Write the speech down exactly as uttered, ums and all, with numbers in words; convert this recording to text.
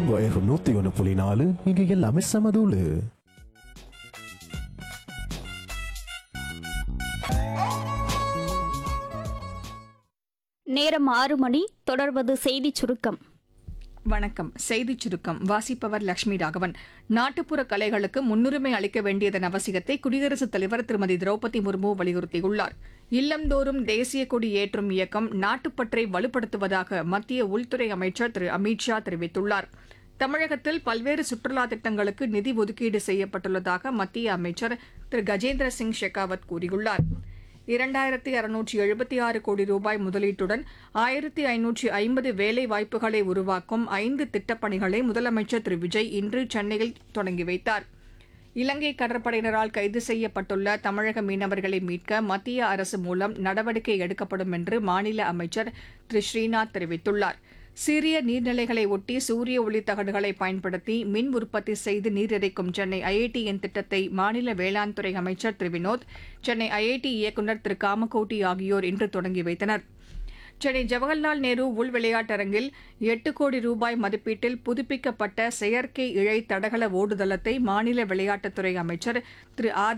உங்க எஃப்எம் நூத்தி ஒன்று புள்ளி நாலு இங்க எல்லாமே சமதூளு. நேரம் ஆறு மணி. தொடர்வது செய்தி சுருக்கம். வணக்கம். செய்திச் சுருக்கம் வாசிப்பவர் லட்சுமி ராகவன். நாட்டுப்புற கலைகளுக்கு முன்னுரிமை அளிக்க வேண்டியதன் அவசியத்தை குடியரசுத் தலைவர் திருமதி திரௌபதி முர்மு வலியுறுத்தியுள்ளார். இல்லந்தோறும் தேசிய கொடி ஏற்றும் இயக்கம் நாட்டுப்பற்றை வலுப்படுத்துவதாக மத்திய உள்துறை அமைச்சர் திரு அமித் ஷா தெரிவித்துள்ளார். தமிழகத்தில் பல்வேறு சுற்றுலா திட்டங்களுக்கு நிதி ஒதுக்கீடு செய்யப்பட்டுள்ளதாக மத்திய அமைச்சர் திரு கஜேந்திர சிங் ஷெகாவத் கூறியுள்ளார். இரண்டாயிரத்தி அறுநூற்றி எழுபத்தி ஆறு கோடி ரூபாய் முதலீட்டுடன் ஆயிரத்தி ஐநூற்றி ஐம்பது வேலை வாய்ப்புகளை உருவாக்கும் ஐந்து திட்டப்பணிகளை முதலமைச்சர் திரு விஜய் இன்று சென்னையில் தொடங்கி வைத்தார். இலங்கை கடற்படையினரால் கைது செய்யப்பட்டுள்ள தமிழக மீனவர்களை மீட்க மத்திய அரசு மூலம் நடவடிக்கை எடுக்கப்படும் என்று மாநில அமைச்சர் திரு ஸ்ரீநாத் தெரிவித்துள்ளார். சிறிய நீர்நிலைகளை ஒட்டி சூரிய ஒளி தகடுகளை பயன்படுத்தி மின் உற்பத்தி செய்து நீரிறைக்கும் சென்னை ஐஐடியின் திட்டத்தை மாநில வேளாண் துறை அமைச்சர் திரு வினோத், சென்னை ஐஐடி இயக்குநர் திரு காமகோட்டி ஆகியோர் இன்று தொடங்கி வைத்தனர். சென்னை ஜவஹர்லால் நேரு உள் விளையாட்டரங்கில் எட்டு கோடி ரூபாய் மதிப்பீட்டில் புதுப்பிக்கப்பட்ட செயற்கை இழை தடகள ஓடுதளத்தை மாநில விளையாட்டுத்துறை அமைச்சர் திரு ஆர்